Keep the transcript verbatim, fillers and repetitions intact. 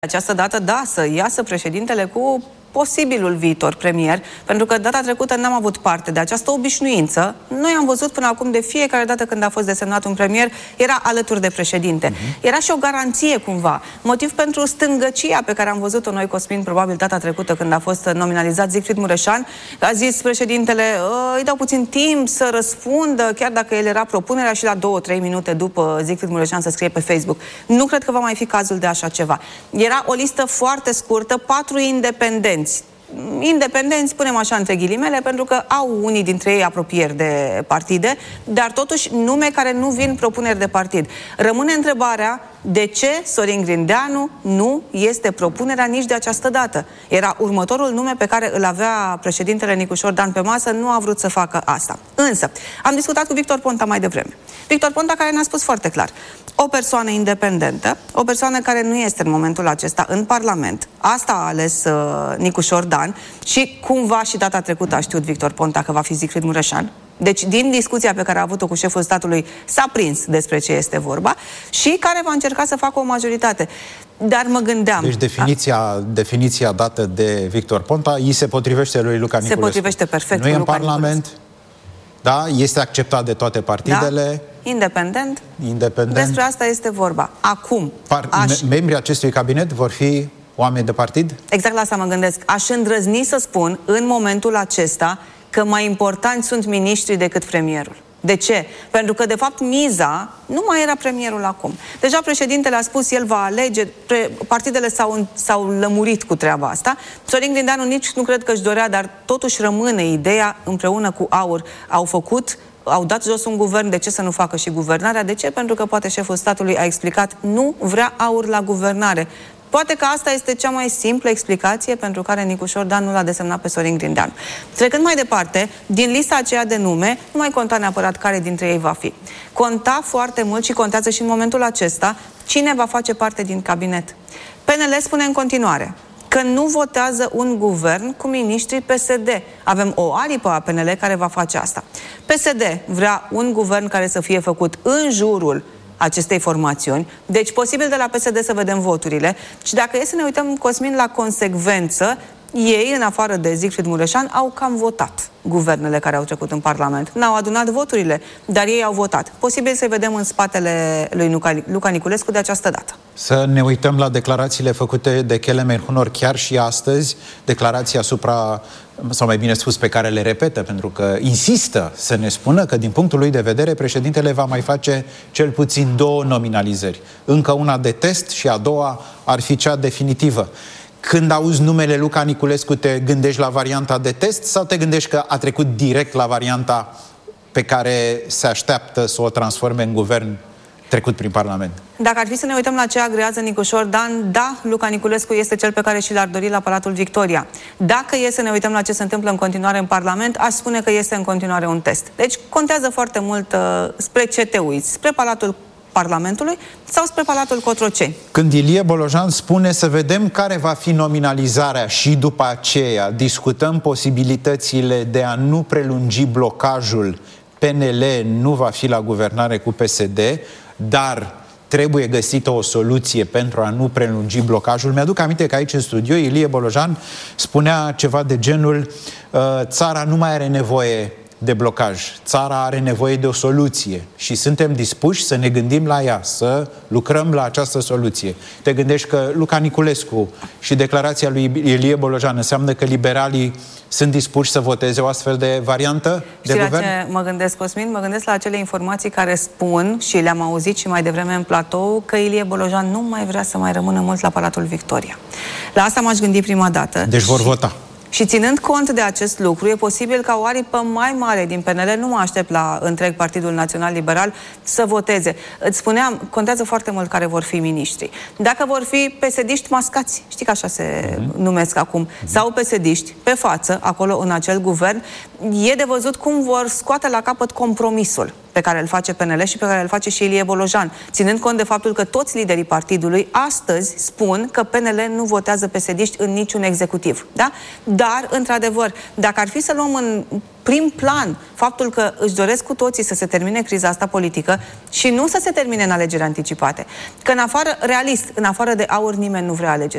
Această dată, da, să iasă președintele cu posibilul viitor premier, pentru că data trecută n-am avut parte de această obișnuință. Noi am văzut până acum de fiecare dată când a fost desemnat un premier, era alături de președinte. Uh-huh. Era și o garanție cumva. Motiv pentru stângăcia pe care am văzut-o noi, Cosmin, probabil data trecută când a fost nominalizat Siegfried Mureșan. A zis președintele, îi dau puțin timp să răspundă, chiar dacă el era propunerea, și la două, trei minute după Siegfried Mureșan să scrie pe Facebook. Nu cred că va mai fi cazul de așa ceva. Era o listă foarte scurtă, patru independenți. Independenți, spunem așa între ghilimele, pentru că au unii dintre ei apropieri de partide, dar totuși nume care nu vin propuneri de partid. Rămâne întrebarea de ce Sorin Grindeanu nu este propunerea nici de această dată. Era următorul nume pe care îl avea președintele Nicușor Dan pe masă, nu a vrut să facă asta. Însă, am discutat cu Victor Ponta mai devreme. Victor Ponta care ne-a spus foarte clar, o persoană independentă, o persoană care nu este în momentul acesta în Parlament. Asta a ales uh, Nicușor Dan și cumva și data trecută a știut Victor Ponta că va fi Siegfried Mureșan. Deci, din discuția pe care a avut-o cu șeful statului, s-a prins despre ce este vorba și care va încerca să facă o majoritate. Dar mă gândeam... Deci definiția, definiția dată de Victor Ponta îi se potrivește lui Luca Niculescu. Se potrivește perfect. Nu e în Parlament, da, este acceptat de toate partidele. Da? Independent. Independent. Despre asta este vorba. Acum... Par aș... Membrii acestui cabinet vor fi oameni de partid? Exact la asta mă gândesc. Aș îndrăzni să spun, în momentul acesta, că mai importanți sunt miniștrii decât premierul. De ce? Pentru că, de fapt, miza nu mai era premierul acum. Deja președintele a spus, el va alege, partidele s-au lămurit cu treaba asta. Sorin Grindeanu nici nu cred că își dorea, dar totuși rămâne ideea, împreună cu AUR, au făcut, au dat jos un guvern, de ce să nu facă și guvernarea? De ce? Pentru că poate șeful statului a explicat, nu vrea AUR la guvernare. Poate că asta este cea mai simplă explicație pentru care Nicușor Dan nu l-a desemnat pe Sorin Grindeanu. Trecând mai departe, din lista aceea de nume, nu mai conta neapărat care dintre ei va fi. Conta foarte mult și contează și în momentul acesta cine va face parte din cabinet. P N L spune în continuare că nu votează un guvern cu miniștrii P S D. Avem o aripă a P N L care va face asta. P S D vrea un guvern care să fie făcut în jurul acestei formațiuni. Deci, posibil de la P S D să vedem voturile. Și dacă e să ne uităm, Cosmin, la consecvență, ei, în afară de Siegfried Mureșan, au cam votat guvernele care au trecut în Parlament. N-au adunat voturile, dar ei au votat. Posibil să-i vedem în spatele lui Luca, Luca Niculescu de această dată. Să ne uităm la declarațiile făcute de Kelemen-Hunor chiar și astăzi, declarații asupra, sau mai bine spus, pe care le repetă, pentru că insistă să ne spună că, din punctul lui de vedere, președintele va mai face cel puțin două nominalizări. Încă una de test și a doua ar fi cea definitivă. Când auzi numele Luca Niculescu, te gândești la varianta de test sau te gândești că a trecut direct la varianta pe care se așteaptă să o transforme în guvern trecut prin Parlament? Dacă ar fi să ne uităm la ce agrează Nicușor Dan, da, Luca Niculescu este cel pe care și l-ar dori la Palatul Victoria. Dacă e să ne uităm la ce se întâmplă în continuare în Parlament, aș spune că este în continuare un test. Deci contează foarte mult uh, spre ce te uiți, spre Palatul Parlamentului sau spre Palatul Cotroceni. Când Ilie Bolojan spune să vedem care va fi nominalizarea și după aceea discutăm posibilitățile de a nu prelungi blocajul, P N L nu va fi la guvernare cu P S D, dar trebuie găsită o soluție pentru a nu prelungi blocajul. Mi-aduc aminte că aici în studio Ilie Bolojan spunea ceva de genul țara nu mai are nevoie de blocaj. Țara are nevoie de o soluție și suntem dispuși să ne gândim la ea, să lucrăm la această soluție. Te gândești că Luca Niculescu și declarația lui Ilie Bolojan înseamnă că liberalii sunt dispuși să voteze o astfel de variantă de guvern? guvern? Ce mă gândesc, Cosmin? Mă gândesc la acele informații care spun, și le-am auzit și mai devreme în platou, că Ilie Bolojan nu mai vrea să mai rămână mult la Palatul Victoria. La asta m-aș gândi prima dată. Deci vor și... vota. Și ținând cont de acest lucru, e posibil ca o aripă mai mare din P N L, nu mă aștept la întreg Partidul Național Liberal, să voteze. Îți spuneam, contează foarte mult care vor fi miniștri. Dacă vor fi P S D-iști mascați, știi că așa se mm-hmm. numesc acum, mm-hmm. sau P S D-iști pe față, acolo în acel guvern, e de văzut cum vor scoate la capăt compromisul. pe care îl face P N L și pe care îl face și Ilie Bolojan, ținând cont de faptul că toți liderii partidului astăzi spun că P N L nu votează P S D-iști în niciun executiv. Da? Dar, într-adevăr, dacă ar fi să luăm în prim plan faptul că își doresc cu toții să se termine criza asta politică și nu să se termine în alegeri anticipate, că în afară, realist, în afară de aur nimeni nu vrea alegeri